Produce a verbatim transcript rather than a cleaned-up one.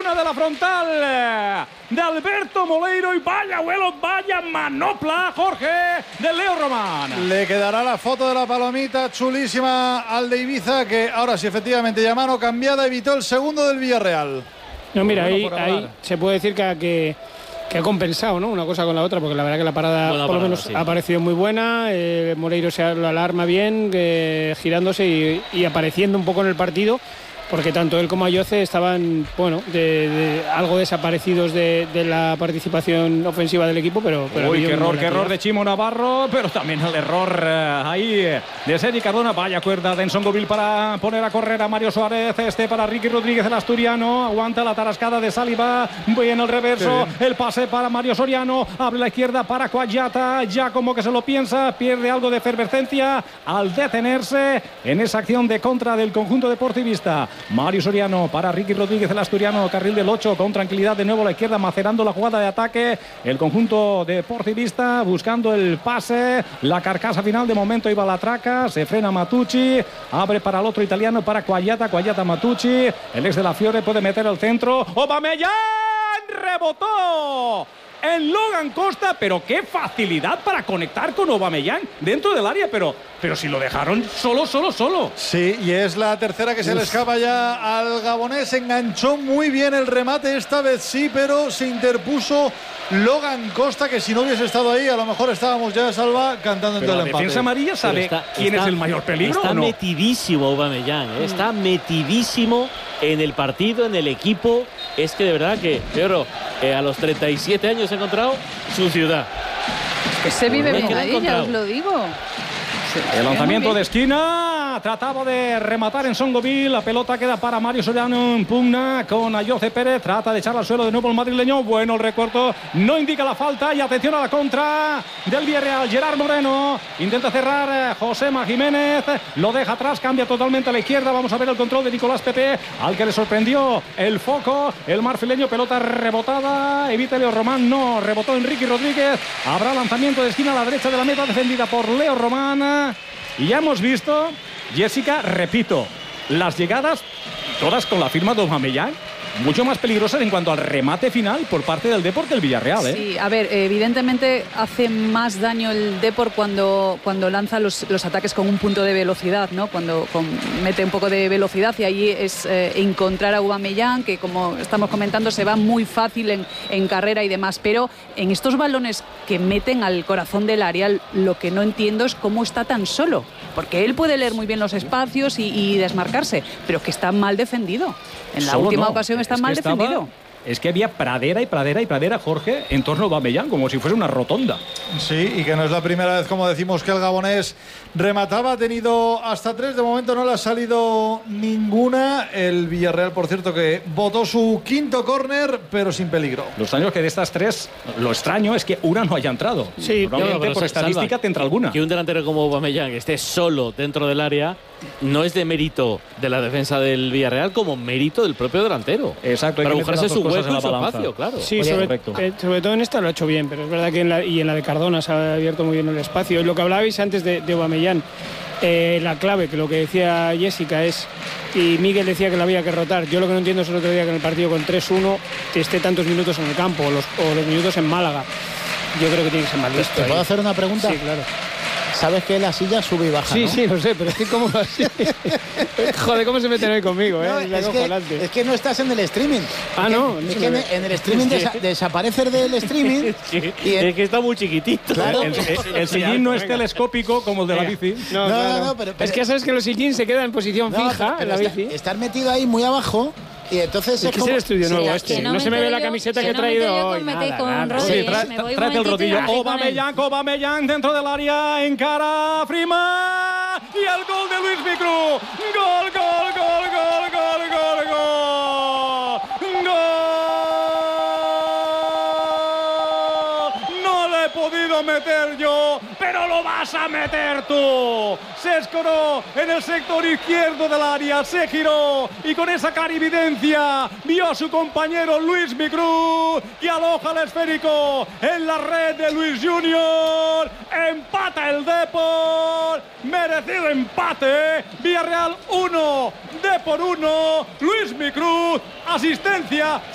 buena de la frontal de Alberto Moleiro y vaya vuelo, vaya manopla, Jorge, de Leo Román. Le quedará la foto de la palomita chulísima al de Ibiza, que ahora sí, efectivamente, ya mano cambiada evitó el segundo del Villarreal. No, mira, ahí, ahí se puede decir que, que, que ha compensado, ¿no? Una cosa con la otra, porque la verdad que la parada buena por lo parada, menos sí. ha parecido muy buena. Eh, Moleiro se lo alarma bien, eh, girándose y, y apareciendo un poco en el partido, porque tanto él como Ayoce estaban, bueno, de, de, algo desaparecidos de, de la participación ofensiva del equipo, pero... pero Uy, qué error, qué error de Chimo Navarro, pero también el error eh, ahí de Sergi Cardona. Vaya cuerda de Ensongoville para poner a correr a Mario Suárez, este para Ricky Rodríguez, el asturiano, aguanta la tarascada de Saliba, bien el reverso, el pase para Mario Soriano, abre la izquierda para Coagliata, ya como que se lo piensa, pierde algo de efervescencia al detenerse en esa acción de contra del conjunto deportivista. Mario Soriano para Ricky Rodríguez, el asturiano, carril del ocho, con tranquilidad de nuevo a la izquierda, macerando la jugada de ataque. El conjunto deportivista buscando el pase, la carcasa final, de momento iba la traca, se frena Matucci, abre para el otro italiano, para Coagliata, Coagliata Matucci, el ex de la Fiore puede meter el centro, Aubameyang rebotó en Logan Costa, pero qué facilidad para conectar con Aubameyang dentro del área, pero, pero si lo dejaron solo, solo, solo. Sí, y es la tercera que se Uf. le escapa ya al gabonés. Enganchó muy bien el remate, esta vez sí, pero se interpuso Logan Costa, que si no hubiese estado ahí, a lo mejor estábamos ya, Salva, cantando entre el empate. La defensa amarilla sabe está, quién está, es el mayor peligro, Está ¿o no? metidísimo Aubameyang, ¿eh? Está metidísimo en el partido, en el equipo. Es que de verdad que, Pedro, eh, a los treinta y siete años he encontrado su ciudad. Que se vive bien ahí, ya os lo digo. El lanzamiento de esquina, trataba de rematar en Ensongoville, la pelota queda para Mario Soriano, en pugna con Ayoce Pérez, trata de echar al suelo de nuevo el madrileño, bueno el recorto, no indica la falta y atención a la contra del Villarreal, Gerard Moreno, intenta cerrar Josema Jiménez, lo deja atrás, cambia totalmente a la izquierda, vamos a ver el control de Nicolás Pepe, al que le sorprendió el foco, el marfileño, pelota rebotada, evita Leo Román, no, rebotó Enrique Rodríguez, habrá lanzamiento de esquina a la derecha de la meta, defendida por Leo Román. Y ya hemos visto, Jessica, repito, las llegadas todas con la firma de Aubameyang, mucho más peligrosas en cuanto al remate final por parte del Depor que el Villarreal, ¿eh? Sí, a ver, evidentemente hace más daño el Depor cuando, cuando lanza los, los ataques con un punto de velocidad, ¿no? Cuando con, mete un poco de velocidad, y allí es eh, encontrar a Aubameyang, que como estamos comentando se va muy fácil en, en carrera y demás, pero en estos balones que meten al corazón del área, lo que no entiendo es cómo está tan solo, porque él puede leer muy bien los espacios y, y desmarcarse, pero que está mal defendido. En la Solo última no. ocasión está es mal estaba, defendido. Es que había pradera y pradera y pradera, Jorge, en torno a Aubameyang, como si fuese una rotonda. Sí, y que no es la primera vez, como decimos, que el gabonés remataba. Ha tenido hasta tres, de momento no le ha salido ninguna. El Villarreal, por cierto, que botó su quinto córner, pero sin peligro. Lo extraño es que de estas tres, lo extraño es que una no haya entrado. Sí, normalmente no, por estadística Salva, te entra alguna. Que un delantero como Aubameyang esté solo dentro del área no es de mérito de la defensa del Villarreal, como mérito del propio delantero. Exacto, hay para que meter buscarse las su dos cosas hueco en y la su balanza. espacio, claro. Sí, Oye, sobre, eh, sobre todo en esta lo ha hecho bien, pero es verdad que en la, y en la de Cardona se ha abierto muy bien el espacio. Y lo que hablabais antes de, de Aubameyang, eh, la clave, que lo que decía Jessica es, y Miguel decía que la había que rotar. Yo lo que no entiendo es el otro día que en el partido con tres uno que esté tantos minutos en el campo, o los, o los minutos en Málaga. Yo creo que tiene que ser más listo. ¿Te puedo hacer una pregunta? Sí, claro. Sabes que la silla sube y baja, Sí, ¿no? sí, lo sé, pero es que cómo así. Joder, cómo se meten hoy conmigo, ¿eh? No, es, es, que, es que no estás en el streaming. Ah, no. Es que en, en el streaming desa desapareces del streaming. Sí, y el, es que está muy chiquitito. Claro. El, el, el sillín no es telescópico como el de la bici. No, no, claro. no, no, pero, pero es que ya sabes que los sillín se quedan en posición no, fija pero en la está, bici. estar metido ahí muy abajo. Y entonces es que es el estudio nuevo sí, este. no, No se me ve la yo, camiseta que que he no traído yo hoy. Con meter Nada, con nada. Rodri, Sí, eh, tra me voy tráete el rodillo. Aubameyang, Aubameyang dentro del área, encara Freeman y el gol de Luis Micru. Gol, gol, gol, gol, gol, gol, gol. Gol. No le he podido meter yo, pero lo vas a meter tú. Se escoró en el sector izquierdo del área, se giró y con esa clarividencia vio a su compañero Luis Micru, que aloja el esférico en la red de Luis Junior. Empata el Depor, merecido empate. Villarreal uno, Depor uno. Luis Micru, asistencia